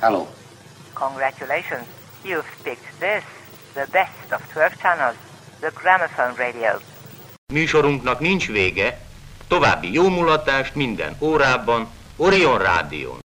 Hello. Congratulations. You've picked this, the best of 12 channels, the Gramophone Radio. Műsorunknak nincs vége, további jó mulatást minden órában, Orion Rádión.